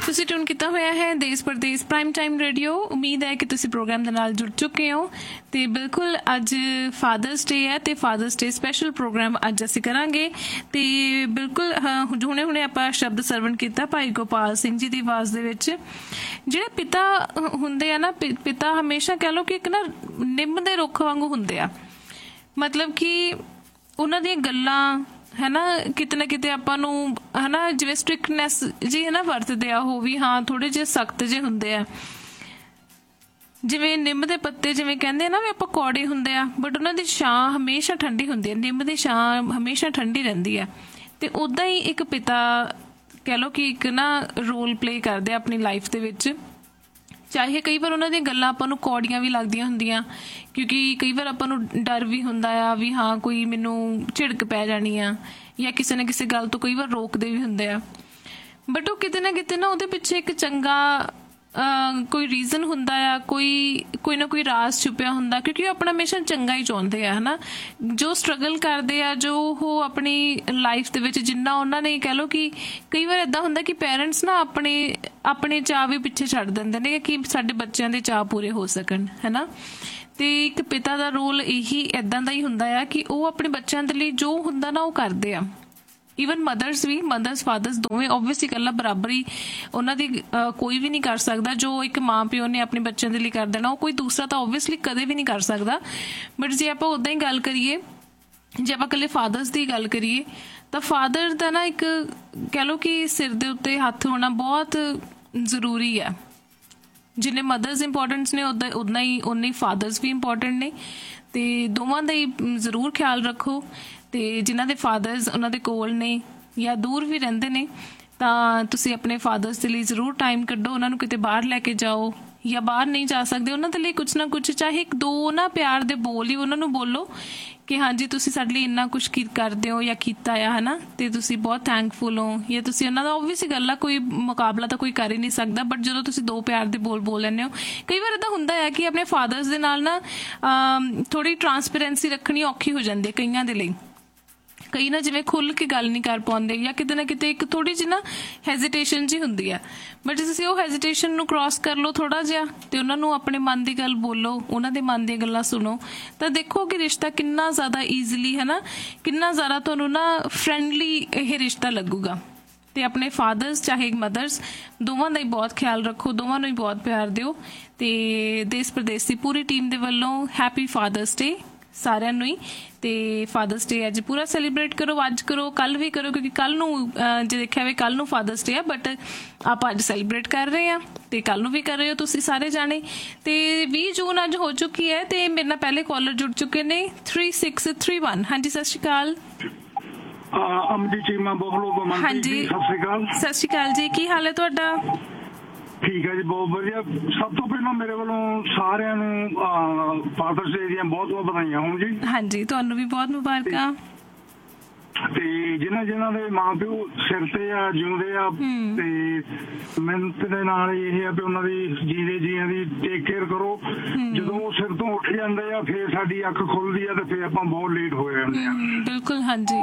ਤੁਸੀਂ ਟਿਊਨ ਕੀਤਾ ਹੋਇਆ ਹੈ ਦੇਸ਼ ਪ੍ਰਦੇਸ਼ ਪ੍ਰਾਈਮ ਟਾਈਮ ਰੇਡੀਓ। ਉਮੀਦ ਹੈ ਕਿ ਤੁਸੀਂ ਪ੍ਰੋਗਰਾਮ ਦੇ ਨਾਲ ਜੁੜ ਚੁੱਕੇ ਹੋ। ਤੇ ਬਿਲਕੁਲ ਅੱਜ ਫਾਦਰਸ ਡੇ ਹੈ ਤੇ ਫਾਦਰਸ ਡੇ ਸਪੈਸ਼ਲ ਪ੍ਰੋਗਰਾਮ ਅੱਜ ਅਸੀਂ ਕਰਾਂਗੇ। ਤੇ ਬਿਲਕੁਲ ਹੁਣੇ ਆਪਾਂ ਸ਼ਬਦ ਸਰਵਣ ਕੀਤਾ ਭਾਈ ਗੋਪਾਲ ਸਿੰਘ ਜੀ ਦੀ ਆਵਾਜ਼ ਦੇ ਵਿੱਚ। ਜਿਹੜੇ ਪਿਤਾ ਹੁੰਦੇ ਆ ਨਾ, ਪਿਤਾ ਹਮੇਸ਼ਾ ਕਹਿ ਲਓ ਕਿ ਇੱਕ ਨਾ ਨਿੰਮ ਦੇ ਰੁੱਖ ਵਾਂਗੂ ਹੁੰਦੇ ਆ। ਮਤਲਬ ਕਿ ਉਹਨਾਂ ਦੀਆਂ ਗੱਲਾਂ ਹੈ ਨਾ ਕਿਤੇ ਨਾ ਕਿਤੇ ਆਪਾਂ ਨੂੰ ਹੈ ਨਾ ਜਿਵੇਂ ਸਟ੍ਰਿਕਟਨੈਸ ਜੀ ਹੈ ਨਾ ਵਰਤਦੇ ਆ ਉਹ ਵੀ, ਹਾਂ ਥੋੜ੍ਹੇ ਜਿਹੇ ਸਖਤ ਜਿਹੇ ਹੁੰਦੇ ਆ। ਜਿਵੇਂ ਨਿੰਮ ਦੇ ਪੱਤੇ ਜਿਵੇਂ ਕਹਿੰਦੇ ਆ ਨਾ ਵੀ ਆਪਾਂ ਕੌੜੇ ਹੁੰਦੇ ਆ, ਬਟ ਉਹਨਾਂ ਦੀ ਛਾਂ ਹਮੇਸ਼ਾ ਠੰਡੀ ਹੁੰਦੀ ਹੈ। ਨਿੰਮ ਦੀ ਛਾਂ ਹਮੇਸ਼ਾ ਠੰਡੀ ਰਹਿੰਦੀ ਹੈ। ਤੇ ਉੱਦਾਂ ਹੀ ਇੱਕ ਪਿਤਾ ਕਹਿ ਲਓ ਕਿ ਇੱਕ ਨਾ ਰੋਲ ਪਲੇ ਕਰਦੇ ਆ ਆਪਣੀ ਲਾਈਫ ਦੇ ਵਿੱਚ। ਚਾਹੇ ਕਈ ਵਾਰ ਉਹਨਾਂ ਦੀਆਂ ਗੱਲਾਂ ਆਪਾਂ ਨੂੰ ਕੌੜੀਆਂ ਵੀ ਲੱਗਦੀਆਂ ਹੁੰਦੀਆਂ, ਕਿਉਂਕਿ ਕਈ ਵਾਰ ਆਪਾਂ ਨੂੰ ਡਰ ਵੀ ਹੁੰਦਾ ਆ ਵੀ ਹਾਂ ਕੋਈ ਮੈਨੂੰ ਝਿੜਕ ਪੈ ਜਾਣੀ ਆ, ਜਾਂ ਕਿਸੇ ਨਾ ਕਿਸੇ ਗੱਲ ਤੋਂ ਕਈ ਵਾਰ ਰੋਕਦੇ ਵੀ ਹੁੰਦੇ ਆ। ਬਟ ਉਹ ਕਿਤੇ ਨਾ ਉਹਦੇ ਪਿੱਛੇ ਇੱਕ ਚੰਗਾ ਕੋਈ ਰੀਜ਼ਨ ਹੁੰਦਾ ਆ, ਕੋਈ ਨਾ ਕੋਈ ਰਾਜ਼ ਛੁਪਿਆ ਹੁੰਦਾ, ਕਿਉਂਕਿ ਉਹ ਆਪਣਾ ਹਮੇਸ਼ਾ ਚੰਗਾ ਹੀ ਚਾਹੁੰਦੇ ਆ। ਹੈ ਨਾ ਜੋ ਸਟਰਗਲ ਕਰਦੇ ਆ, ਜੋ ਉਹ ਆਪਣੀ ਲਾਈਫ ਦੇ ਵਿੱਚ ਜਿੰਨਾ ਉਹਨਾਂ ਨੇ ਕਹਿ ਲਓ ਕਿ ਕਈ ਵਾਰ ਇੱਦਾਂ ਹੁੰਦਾ ਕਿ ਪੇਰੈਂਟਸ ਨਾ ਆਪਣੇ ਚਾਅ ਵੀ ਪਿੱਛੇ ਛੱਡ ਦਿੰਦੇ ਨੇ ਕਿ ਸਾਡੇ ਬੱਚਿਆਂ ਦੇ ਚਾਅ ਪੂਰੇ ਹੋ ਸਕਣ। ਹੈ ਨਾ ਤੇ ਇੱਕ ਪਿਤਾ ਦਾ ਰੋਲ ਇਹੀ ਇੱਦਾਂ ਦਾ ਹੀ ਹੁੰਦਾ ਆ ਕਿ ਉਹ ਆਪਣੇ ਬੱਚਿਆਂ ਦੇ ਲਈ ਜੋ ਹੁੰਦਾ ਨਾ ਉਹ ਕਰਦੇ ਆ। ਈਵਨ ਮਦਰਸ ਫਾਦਰਸ ਦੋਵੇਂ ਓਬਵੀਅਸਲੀ ਇਕੱਲਾ ਬਰਾਬਰ ਹੀ ਉਹਨਾਂ ਦੀ ਕੋਈ ਵੀ ਨਹੀਂ ਕਰ ਸਕਦਾ। ਜੋ ਇੱਕ ਮਾਂ ਪਿਓ ਨੇ ਆਪਣੇ ਬੱਚਿਆਂ ਦੇ ਲਈ ਕਰ ਦੇਣਾ ਉਹ ਕੋਈ ਦੂਸਰਾ ਤਾਂ ਓਬਵੀਅਸਲੀ ਕਦੇ ਵੀ ਨਹੀਂ ਕਰ ਸਕਦਾ। ਬਟ ਜੇ ਆਪਾਂ ਉੱਦਾਂ ਹੀ ਗੱਲ ਕਰੀਏ, ਜੇ ਆਪਾਂ ਇਕੱਲੇ ਫਾਦਰਸ ਦੀ ਗੱਲ ਕਰੀਏ ਤਾਂ ਫਾਦਰ ਦਾ ਨਾ ਇੱਕ ਕਹਿ ਲਓ ਕਿ ਸਿਰ ਦੇ ਉੱਤੇ ਹੱਥ ਹੋਣਾ ਬਹੁਤ ਜ਼ਰੂਰੀ ਆ। ਜਿੰਨੇ ਮਦਰਸ ਇੰਪੋਰਟੈਂਟਸ ਨੇ ਉਨੇ ਹੀ ਫਾਦਰਸ ਵੀ ਇੰਪੋਰਟੈਂਟ ਨੇ। ਤੇ ਦੋਵਾਂ ਦਾ ਹੀ ਜ਼ਰੂਰ ਖਿਆਲ ਰੱਖੋ। ਤੇ ਜਿਨ੍ਹਾਂ ਦੇ ਫਾਦਰਸ ਉਹਨਾਂ ਦੇ ਕੋਲ ਨੇ ਜਾਂ ਦੂਰ ਵੀ ਰਹਿੰਦੇ ਨੇ ਤਾਂ ਤੁਸੀਂ ਆਪਣੇ ਫਾਦਰਸ ਦੇ ਲਈ ਜ਼ਰੂਰ ਟਾਈਮ ਕੱਢੋ। ਉਹਨਾਂ ਨੂੰ ਕਿਤੇ ਬਾਹਰ ਲੈ ਕੇ ਜਾਓ, ਜਾਂ ਬਾਹਰ ਨਹੀਂ ਜਾ ਸਕਦੇ ਉਹਨਾਂ ਦੇ ਲਈ ਕੁਛ ਨਾ ਕੁਛ, ਚਾਹੇ ਇੱਕ ਦੋ ਨਾ ਪਿਆਰ ਦੇ ਬੋਲ ਹੀ ਉਹਨਾਂ ਨੂੰ ਬੋਲੋ ਕਿ ਹਾਂਜੀ ਤੁਸੀਂ ਸਾਡੇ ਲਈ ਇੰਨਾ ਕੁਛ ਕਰਦੇ ਹੋ ਜਾਂ ਕੀਤਾ ਆ, ਹੈ ਨਾ ਤੇ ਤੁਸੀਂ ਬਹੁਤ ਥੈਂਕਫੁਲ ਹੋ। ਜਾਂ ਤੁਸੀਂ ਉਹਨਾਂ ਦਾ ਓਬਵੀਅਸਲੀ ਗੱਲ ਆ, ਕੋਈ ਮੁਕਾਬਲਾ ਤਾਂ ਕੋਈ ਕਰ ਹੀ ਨਹੀਂ ਸਕਦਾ, ਬਟ ਜਦੋਂ ਤੁਸੀਂ ਦੋ ਪਿਆਰ ਦੇ ਬੋਲ ਲੈਂਦੇ ਹੋ। ਕਈ ਵਾਰ ਇੱਦਾਂ ਹੁੰਦਾ ਹੈ ਕਿ ਆਪਣੇ ਫਾਦਰਸ ਦੇ ਨਾਲ ਨਾ ਥੋੜ੍ਹੀ ਟਰਾਂਸਪੇਰੈਂਸੀ ਰੱਖਣੀ ਔਖੀ ਹੋ ਜਾਂਦੀ ਹੈ ਕਈਆਂ ਦੇ ਲਈ। ਕਈ ਨਾ ਜਿਵੇਂ ਖੁੱਲ੍ਹ ਕੇ ਗੱਲ ਨਹੀਂ ਕਰ ਪਾਉਂਦੇ, ਜਾਂ ਕਿਤੇ ਨਾ ਕਿਤੇ ਇੱਕ ਥੋੜ੍ਹੀ ਜਿਹੀ ਨਾ ਹੈਜ਼ੀਟੇਸ਼ਨ ਜਿਹੀ ਹੁੰਦੀ ਆ। ਬਟ ਜੇ ਤੁਸੀਂ ਉਹ ਹੈਜ਼ੀਟੇਸ਼ਨ ਨੂੰ ਕ੍ਰੋਸ ਕਰ ਲਓ ਥੋੜ੍ਹਾ ਜਿਹਾ ਅਤੇ ਉਹਨਾਂ ਨੂੰ ਆਪਣੇ ਮਨ ਦੀ ਗੱਲ ਬੋਲੋ, ਉਹਨਾਂ ਦੇ ਮਨ ਦੀਆਂ ਗੱਲਾਂ ਸੁਣੋ, ਤਾਂ ਦੇਖੋ ਕਿ ਰਿਸ਼ਤਾ ਕਿੰਨਾ ਜ਼ਿਆਦਾ ਈਜ਼ੀਲੀ ਹੈ ਨਾ, ਕਿੰਨਾ ਜ਼ਿਆਦਾ ਤੁਹਾਨੂੰ ਨਾ ਫਰੈਂਡਲੀ ਇਹ ਰਿਸ਼ਤਾ ਲੱਗੂਗਾ। ਅਤੇ ਆਪਣੇ ਫਾਦਰਸ ਚਾਹੇ ਮਦਰਸ ਦੋਵਾਂ ਦਾ ਹੀ ਬਹੁਤ ਖਿਆਲ ਰੱਖੋ, ਦੋਵਾਂ ਨੂੰ ਹੀ ਬਹੁਤ ਪਿਆਰ ਦਿਓ। ਅਤੇ ਦੇਸ਼ ਪ੍ਰਦੇਸ਼ ਦੀ ਪੂਰੀ ਟੀਮ ਦੇ ਵੱਲੋਂ ਹੈਪੀ ਫਾਦਰਸ ਡੇ ਸਾਰਿਆਂ ਨੂੰ ਹੀ। ਤੇ ਫਾਦਰਸ ਡੇ ਅੱਜ ਪੂਰਾ ਸੈਲੀਬ੍ਰੇਟ ਕਰੋ, ਅੱਜ ਕਰੋ, ਕੱਲ੍ਹ ਵੀ ਕਰੋ, ਕਿਉਂਕਿ ਕੱਲ੍ਹ ਨੂੰ ਜੇ ਦੇਖਿਆ ਹੋਵੇ ਕੱਲ੍ਹ ਨੂੰ ਫਾਦਰਸ ਡੇ ਆ, ਬਟ ਆਪਾਂ ਅੱਜ ਸੈਲੀਬ੍ਰੇਟ ਕਰ ਰਹੇ ਹਾਂ ਤੇ ਕੱਲ੍ਹ ਨੂੰ ਵੀ ਕਰ ਰਹੇ ਹੋ ਤੁਸੀਂ ਸਾਰੇ ਜਾਣੇ। ਤੇ 20 ਜੂਨ ਅੱਜ ਹੋ ਚੁੱਕੀ ਹੈ ਤੇ ਮੇਰੇ ਨਾਲ ਪਹਿਲੇ ਕਾਲਰ ਜੁੜ ਚੁੱਕੇ ਨੇ 3631। ਹਾਂਜੀ ਸਤਿ ਸ਼੍ਰੀ ਅਕਾਲ। ਅਮਨਜੀਤ ਚੀਮਾ ਬੋਹਲੋ ਤੋਂ। ਹਾਂਜੀ ਸਤਿ ਸ਼੍ਰੀ ਅਕਾਲ ਜੀ, ਕੀ ਹਾਲ ਹੈ ਤੁਹਾਡਾ? ਠੀਕ ਹੈ ਜੀ, ਬਹੁਤ ਵਧੀਆ। ਸਭ ਤੋਂ ਪਹਿਲਾਂ ਮੇਰੇ ਵੱਲੋਂ ਸਾਰਿਆਂ ਨੂੰ ਫਾਦਰਸ ਡੇ ਦੀਆਂ ਬਹੁਤ ਬਹੁਤ ਵਧਾਈਆਂ ਹੋਣ ਜੀ। ਹਾਂਜੀ ਤੁਹਾਨੂੰ ਵੀ ਬਹੁਤ ਮੁਬਾਰਕਾਂ। ਤੇ ਜਿਨ੍ਹਾਂ ਦੇ ਮਾਂ ਪਿਓ ਸਿਰ ਤੇ ਆ ਜਿਉਂਦੇ ਆ ਤੇ ਮਿਹਨਤ ਦੇ ਨਾਲ ਇਹ ਆ ਵੀ ਉਹਨਾਂ ਦੀ ਜੀਦੇ ਜੀਆਂ ਦੀ ਟੇਕ ਕੇਅਰ ਕਰੋ। ਜਦੋਂ ਉਹ ਸਿਰ ਤੋਂ ਉੱਠ ਜਾਂਦੇ ਆ ਫੇਰ ਸਾਡੀ ਅੱਖ ਖੁੱਲਦੀ ਆ ਤੇ ਫੇਰ ਆਪਾਂ ਬਹੁਤ ਲੇਟ ਹੋ ਜਾਂਦੇ ਆ। ਬਿਲਕੁਲ ਹਾਂਜੀ।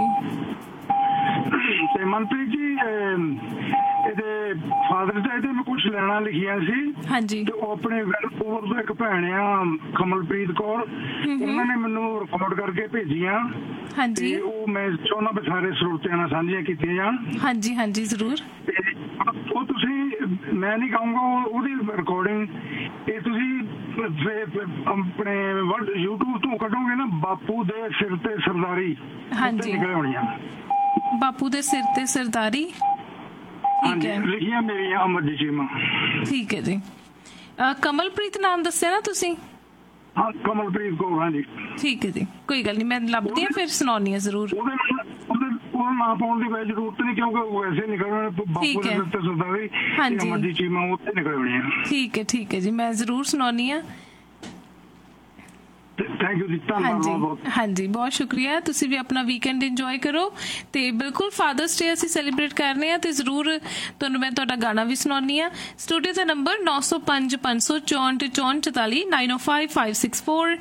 ਤੇ ਮਨਪ੍ਰੀਤ ਜੀ ਇਹਦੇ ਫਾਦਰਸ ਡੇ ਤੇ ਮੈਂ ਕੁਛ ਲੈਣਾ ਲਿਖੀਆਂ ਸੀ। ਹਾਂਜੀ। ਤੇ ਉਹ ਆਪਣੇ ਵੈਲਪੁਰ ਤੋਂ ਇੱਕ ਭੈਣ ਆ ਕਮਲਪ੍ਰੀਤ ਕੌਰ, ਉਹਨਾਂ ਨੇ ਮੈਨੂੰ ਰਿਕਾਰਡ ਕਰਕੇ ਭੇਜੀਆਂ। ਹਾਂਜੀ। ਤੇ ਉਹ ਮੈਂ ਚਾਹੁੰਦਾ ਵੀ ਸਾਰੇ ਸਰੋਤਿਆਂ ਨਾਲ ਸਾਂਝੀਆਂ ਕੀਤੀਆਂ ਜਾਣ। ਹਾਂਜੀ ਹਾਂਜੀ ਜ਼ਰੂਰ। ਉਹ ਤੁਸੀਂ ਮੈਂ ਨਹੀਂ ਕਹੂੰਗਾ ਉਹਦੀ ਰਿਕਾਰਡਿੰਗ ਇਹ ਤੁਸੀਂ ਆਪਣੇ YouTube ਤੋਂ ਕੱਢੋਗੇ ਨਾ, ਬਾਪੂ ਦੇ ਸਿਰ ਤੇ ਸਰਦਾਰੀ। ਹਾਂਜੀ ਨਿਕਲੇ ਹੋਣੀਆਂ ਬਾਪੂ ਦੇ ਸਿਰ ਤੇ ਸਰਦਾਰੀ। ਠੀਕ ਹੈ, ਲਿਖੀਆਂ ਮੇਰੀਆਂ ਅਮਰਜੀਤ ਚੀਮਾ। ਠੀਕ ਹੈ ਜੀ। ਕਮਲਪ੍ਰੀਤ ਨਾਮ ਦੱਸਿਆ ਨਾ ਤੁਸੀਂ? ਹਾਂ ਕਮਲਪ੍ਰੀਤ ਕੌਰ। ਹਾਂਜੀ ਠੀਕ ਹੈ ਜੀ, ਕੋਈ ਗੱਲ ਨਹੀਂ, ਮੈਂ ਲੱਭਦੀ ਹਾਂ ਫਿਰ ਸੁਣਾਉਣੀ ਆ ਜ਼ਰੂਰ। ਉਹਦਾ ਨਾਂ ਪਾਉਣ ਦੀ ਕੋਈ ਜ਼ਰੂਰਤ ਨਹੀਂ, ਕਿਉਂਕਿ ਉਹ ਵੈਸੇ ਨਿਕਲ ਹੋਣੇ ਬਾਪੂ ਦੇ ਸਿਰ ਤੇ ਸਰਦਾਰੀ ਅਮਰਜੀਤ ਚੀਮਾ ਉੱਥੇ ਨਿਕਲ ਹੋਣੀ ਆ। ਠੀਕ ਹੈ ਜੀ, ਮੈਂ ਜ਼ਰੂਰ ਸੁਣਾਉਣੀ ਆ। ਥੈਂਕ ਯੂ ਜੀ, ਧੰਨਵਾਦ ਬਹੁਤ। ਹਾਂਜੀ ਬਹੁਤ ਸ਼ੁਕਰੀਆ। ਤੁਸੀਂ ਵੀ ਆਪਣਾ ਵੀਕਐਂਡ ਇੰਜੋਏ ਕਰੋ ਤੇ ਬਿਲਕੁਲ ਫਾਦਰਸ ਡੇ ਅਸੀਂ ਸੈਲੀਬ੍ਰੇਟ ਕਰਨੇ ਆ ਤੇ ਜ਼ਰੂਰ ਤੁਹਾਨੂੰ ਮੈਂ ਤੁਹਾਡਾ ਗਾਣਾ ਵੀ ਸੁਣਾਉਣੀ ਆ। ਸਟੂਡੀਓ ਦਾ ਨੰਬਰ 905 564 44 905 564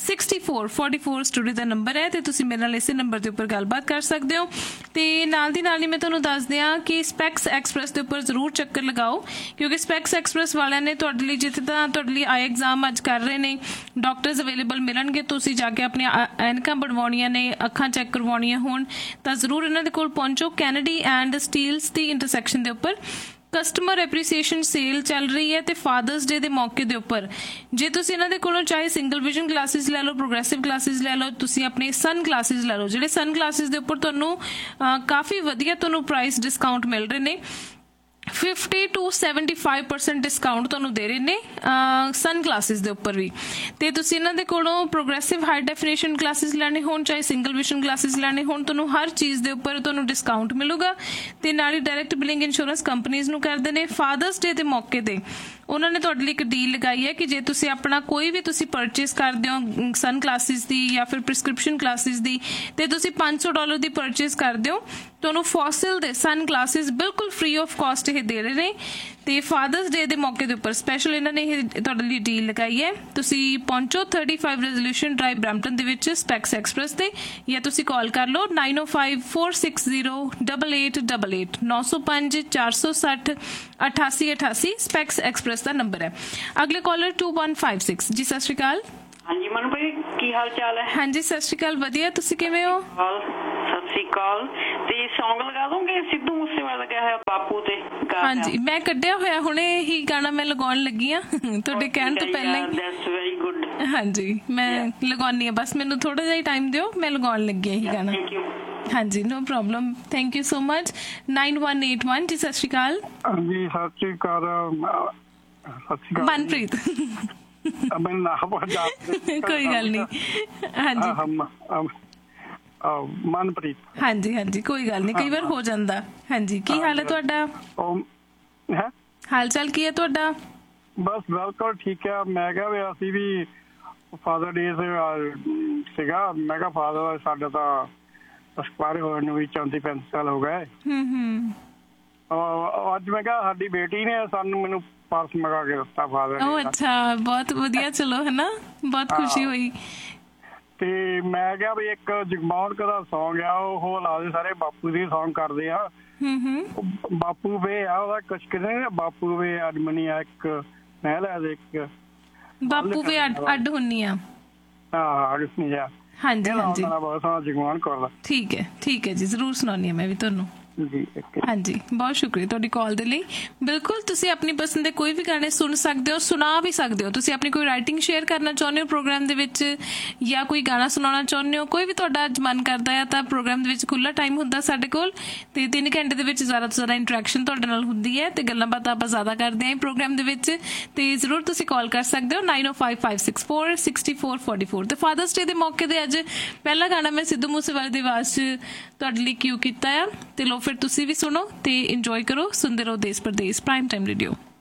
6444 ਸਟੂਡੀਓ ਦਾ ਨੰਬਰ ਹੈ ਤੇ ਤੁਸੀਂ ਮੇਰੇ ਨਾਲ ਇਸੇ ਨੰਬਰ ਦੇ ਉੱਪਰ ਗੱਲਬਾਤ ਕਰ ਸਕਦੇ ਹੋ। ਤੇ ਨਾਲ ਦੀ ਨਾਲ ਹੀ ਮੈਂ ਤੁਹਾਨੂੰ ਦੱਸ ਦਿਆਂ ਕਿ ਸਪੈਕਸ ਐਕਸਪ੍ਰੈਸ ਦੇ ਉੱਪਰ ਜ਼ਰੂਰ ਚੱਕਰ ਲਗਾਓ, ਕਿਉਂਕਿ ਸਪੈਕਸ ਐਕਸਪ੍ਰੈਸ ਵਾਲਿਆਂ ਨੇ ਤੁਹਾਡੇ ਲਈ ਜਿੱਥੇ ਤਾਂ ਤੁਹਾਡੇ ਲਈ ਆਈ ਐਗਜ਼ਾਮ ਅੱਜ ਕਰ ਰਹੇ ਨੇ, ਡਾਕਟਰਸ ਅਵੇਲੇਬਲ ਮਿਲਣਗੇ। ਤੁਸੀਂ ਜਾ ਕੇ ਆਪਣੀਆਂ ਐਨਕਾਂ ਬਣਵਾਉਣੀਆਂ ਨੇ, ਅੱਖਾਂ ਚੈੱਕ ਕਰਵਾਉਣੀਆਂ ਹੋਣ ਤਾਂ ਜ਼ਰੂਰ ਇਹਨਾਂ ਦੇ ਕੋਲ ਪਹੁੰਚੋ। Kennedy and Steeles the intersection ਦੇ ਉੱਪਰ ਕਸਟਮਰ ਐਪਰੀਸੀਏਸ਼ਨ ਸੇਲ ਚੱਲ ਰਹੀ ਹੈ ਤੇ ਫਾਦਰਸ ਡੇ ਦੇ ਮੌਕੇ ਦੇ ਉੱਪਰ ਜੇ ਤੁਸੀਂ ਇਹਨਾਂ ਦੇ ਕੋਲੋਂ ਚਾਹੇ ਸਿੰਗਲ ਵਿਜ਼ਨ ਗਲਾਸਿਸ ਲੈ ਲਓ, ਪ੍ਰੋਗਰੈਸਿਵ ਗਲਾਸਿਸ ਲੈ ਲਓ, ਤੁਸੀਂ ਆਪਣੇ ਸਨ ਗਲਾਸਿਸ ਲੈ ਲਓ, ਜਿਹੜੇ ਸਨ ਗਲਾਸਿਸ ਦੇ ਉੱਪਰ ਤੁਹਾਨੂੰ ਕਾਫੀ ਵਧੀਆ ਤੁਹਾਨੂੰ ਪ੍ਰਾਈਸ ਡਿਸਕਾਊਂਟ ਮਿਲ ਰਹੇ ਨੇ। 50 to 75% ਡਿਸਕਾਊਂਟ ਤੁਹਾਨੂੰ ਦੇ ਰਹੇ ਨੇ ਸਨ ਗਲਾਸਿਸ ਦੇ ਉੱਪਰ ਵੀ। ਤੇ ਤੁਸੀਂ ਇਹਨਾਂ ਦੇ ਕੋਲੋਂ ਪ੍ਰੋਗਰੈਸਿਵ ਹਾਈ ਡੈਫੀਨੇਸ਼ਨ ਗਲਾਸਿਸ ਲੈਣੇ ਹੋਣ, ਚਾਹੇ ਸਿੰਗਲ ਵਿਜ਼ਨ ਗਲਾਸਿਸ ਲੈਣੇ ਹੋਣ, ਤੁਹਾਨੂੰ ਹਰ ਚੀਜ਼ ਦੇ ਉੱਪਰ ਤੁਹਾਨੂੰ ਡਿਸਕਾਊਂਟ ਮਿਲੂਗਾ। ਤੇ ਨਾਲ ਹੀ ਡਾਇਰੈਕਟ ਬਿਲਿੰਗ ਇੰਸ਼ੋਰੈਂਸ ਕੰਪਨੀਜ਼ ਨੂੰ ਕਰਦੇ ਨੇ। ਫਾਦਰਸ ਡੇ ਦੇ ਮੌਕੇ ਤੇ ਉਹਨਾਂ ਨੇ ਤੁਹਾਡੇ ਲਈ ਇੱਕ ਡੀਲ ਲਗਾਈ ਹੈ ਕਿ ਜੇ ਤੁਸੀਂ ਆਪਣਾ ਕੋਈ ਵੀ ਤੁਸੀਂ ਪਰਚੇਸ ਕਰਦੇ ਹੋ ਸਨ ਗਲਾਸਿਸ ਦੀ ਜਾਂ ਫਿਰ ਪ੍ਰਿਸਕ੍ਰਿਪਸ਼ਨ ਗਲਾਸਿਸ ਦੀ ਤੇ ਤੁਸੀਂ $500 ਦੀ ਪਰਚੇਸ ਕਰਦੇ ਹੋ, ਤੁਹਾਨੂੰ ਫੋਸਿਲ ਦੇ ਸਨ ਗਲਾਸਿਸ ਬਿਲਕੁਲ ਫ੍ਰੀ ਆਫ ਕਾਸਟ ਇਹ ਦੇ ਰਹੇ ਨੇ। ਤੇ ਫਾਦਰਸ ਡੇ ਦੇ ਮੌਕੇ ਦੇ ਉੱਪਰ ਸਪੈਸ਼ਲ ਇਹਨਾਂ ਨੇ ਇਹ ਤੁਹਾਡੇ ਲਈ ਡੀਲ ਲਗਾਈ ਹੈ। ਤੁਸੀਂ ਪਹੁੰਚੋ 35 ਰੈਜ਼ੋਲੂਸ਼ਨ ਡਰਾਈਵ ਬਰੈਂਪਟਨ ਦੇ ਵਿੱਚ ਸਪੈਕਸ ਐਕਸਪ੍ਰੈਸ ਤੇ, ਜਾਂ ਤੁਸੀਂ ਕਾਲ ਕਰ ਲਓ 905 460 8888 905 460 8888 ਸਪੈਕਸ ਐਕਸਪ੍ਰੈਸ ਦਾ ਨੰਬਰ ਹੈ। ਅਗਲੇ ਕਾਲਰ 2156 ਜੀ, ਸਤਿ ਸ਼੍ਰੀ ਅਕਾਲ। ਹਾਂਜੀ ਮਨੂ ਭਾਈ, ਕੀ ਹਾਲ ਚਾਲ ਹੈ? ਹਾਂਜੀ ਸਤਿ ਸ਼੍ਰੀ ਅਕਾਲ, ਵਧੀਆ, ਤੁਸੀਂ ਕਿਵੇਂ ਹੋ? ਸਤਿ ਸ਼੍ਰੀ ਅਕਾਲ। ਤੇ ਸੌਂਗ ਲਗਾ ਦੋਗੇ ਸਿੱਧੂ ਮੂਸੇਵਾਲਾ ਦਾ ਕਿਹਾ ਬਾਪੂ ਤੇ? ਹਾਂਜੀ ਮੈਂ ਕੱਢਿਆ ਹੋਇਆ ਹੁਣੇ ਹੀ ਗਾਣਾ ਮੈਂ ਲਗਾਉਣ ਲੱਗੀ ਆ ਤੁਹਾਡੇ ਕਹਿਣ ਤੋਂ ਪਹਿਲਾਂ ਹੀ। That's very good. ਹਾਂਜੀ ਮੈਂ ਲਗਾਉਣੀ ਆ, ਬਸ ਮੈਨੂੰ ਥੋੜਾ ਜਿਹਾ ਟਾਈਮ ਦਿਓ, ਮੈਂ ਲਗਾਉਣ ਲੱਗੀ ਆ ਇਹ ਗਾਣਾ। ਹਾਂਜੀ no problem, thank you so much. 9181 ਜੀ, ਸਤਿ ਸ਼੍ਰੀ ਅਕਾਲ। ਹਾਂਜੀ ਸਤਿ ਸ਼੍ਰੀ ਅਕਾਲ। ਸਤਿ ਸ਼੍ਰੀ ਅਕਾਲ ਮਨਪ੍ਰੀਤ। ਮੈਂ ਨਾ ਕੋਈ ਗੱਲ ਨਹੀਂ। ਹਾਂਜੀ ਮਨਪ੍ਰੀਤ। ਹਾਂਜੀ ਹਾਂਜੀ ਕੋਈ ਗੱਲ ਨਹੀਂ, ਕਈ ਵਾਰ ਹੋ ਜਾਂਦਾ। ਹਾਂਜੀ ਕੀ ਹਾਲ ਹੈ ਤੁਹਾਡਾ? ਹਾਲ ਚਾਲ ਕੀ ਹੈ ਤੁਹਾਡਾ? ਬਸ ਬਿਲਕੁਲ ਠੀਕ ਹੈ। ਮੈਂ ਕਿਹਾ ਵੀ ਅਸੀਂ ਵੀ ਫਾਦਰ ਡੇ ਸੀਗਾ, ਮੈਂ ਕਿਹਾ ਫਾਦਰ ਸਾਡਾ ਤਾਂ ਐਕਸਪਾਇਰ ਹੋਏ ਨੂੰ ਵੀ 34-35 ਸਾਲ ਹੋ ਗਏ। ਅੱਜ ਮੈਂ ਕਿਹਾ ਸਾਡੀ ਬੇਟੀ ਨੇ ਮੈਨੂੰ ਪਰਸ ਮੰਗਾ ਕੇ ਦਿੱਤਾ ਫਾਦਰ ਨੇ। ਅੱਛਾ ਬਹੁਤ ਵਧੀਆ, ਚਲੋ ਹਨਾ, ਬਹੁਤ ਖੁਸ਼ੀ ਹੋਈ। ਤੇ ਮੈਂ ਕਿਹਾ ਵੀ ਇੱਕ ਜਗਮੋਹਨ ਦਾ ਸੌਂਗ ਆ, ਉਹ ਲਾ ਦੇ, ਸਾਰੇ ਬਾਪੂ ਦੀ ਸੌਂਗ ਕਰਦੇ ਆ। ਬਾਪੂ ਵੇ ਆ ਉਹਦਾ ਕੁਛ ਕਹਿੰਦੇ ਬਾਪੂ ਵੇ ਅਡਮਨੀ ਆ, ਇੱਕ ਮਹਿਲਾ ਦੇ ਇੱਕ ਬਾਪੂ ਵੇ ਅੱਡ ਹੁੰਨੀ ਆ। ਹਾਂਜੀ ਹਾਂਜੀ ਬਹੁਤ ਸੋਹਣਾ ਜਗਮੋਹਨ ਕਰਦਾ। ਠੀਕ ਹੈ ਜੀ, ਜ਼ਰੂਰ ਸੁਣਾਉਣੀ ਆ ਮੈਂ ਵੀ ਤੁਹਾਨੂੰ। ਹਾਂਜੀ ਬਹੁਤ ਸ਼ੁਕਰੀਆ ਤੁਹਾਡੀ ਕਾਲ ਦੇ ਲਈ। ਬਿਲਕੁਲ ਤੁਸੀਂ ਆਪਣੀ ਪਸੰਦ ਦੇ ਕੋਈ ਵੀ ਗਾਣੇ ਸੁਣ ਸਕਦੇ ਹੋ, ਸੁਣਾ ਵੀ ਸਕਦੇ ਹੋ। ਤੁਸੀਂ ਆਪਣੀ ਕੋਈ ਰਾਈਟਿੰਗ ਸ਼ੇਅਰ ਕਰਨਾ ਚਾਹੁੰਦੇ ਹੋ ਪ੍ਰੋਗਰਾਮ ਦੇ ਵਿੱਚ, ਜਾਂ ਕੋਈ ਗਾਣਾ ਸੁਣਾਉਣਾ ਚਾਹੁੰਦੇ ਹੋ, ਕੋਈ ਵੀ ਤੁਹਾਡਾ ਅੱਜ ਮਨ ਕਰਦਾ ਹੈ ਤਾਂ ਪ੍ਰੋਗਰਾਮ ਦੇ ਵਿੱਚ ਖੁੱਲ੍ਹਾ ਟਾਈਮ ਹੁੰਦਾ ਸਾਡੇ ਕੋਲ, ਤੇ 3 ਘੰਟੇ ਦੇ ਵਿੱਚ ਜ਼ਿਆਦਾ ਤੋਂ ਜ਼ਿਆਦਾ ਇੰਟਰੈਕਸ਼ਨ ਤੁਹਾਡੇ ਨਾਲ ਹੁੰਦੀ ਹੈ ਤੇ ਗੱਲਾਂ ਬਾਤਾਂ ਆਪਾਂ ਜ਼ਿਆਦਾ ਕਰਦੇ ਹਾਂ ਪ੍ਰੋਗਰਾਮ ਦੇ ਵਿੱਚ। ਤੇ ਜ਼ਰੂਰ ਤੁਸੀਂ ਕਾਲ ਕਰ ਸਕਦੇ ਹੋ 905 564 6444। ਤੇ ਫਾਦਰਸ ਡੇ ਦੇ ਮੌਕੇ ਤੇ ਅੱਜ ਪਹਿਲਾ ਗਾਣਾ ਮੈਂ ਸਿੱਧੂ ਮੂਸੇਵਾਲੇ ਦੀ ਆਵਾਜ਼ 'ਚ ਤੁਹਾਡੇ ਲਈ ਕਿਉਂ ਕੀਤਾ ਆ, ਤੇ ਲੋ ਫਿਰ ਤੁਸੀਂ ਵੀ ਸੁਣੋ ਤੇ ਇੰਜੋਏ ਕਰੋ। ਸੁਣਦੇ ਰਹੋ ਦੇਸ਼ ਪ੍ਰਦੇਸ਼ ਪ੍ਰਾਈਮ ਟਾਈਮ ਰੇਡੀਓ।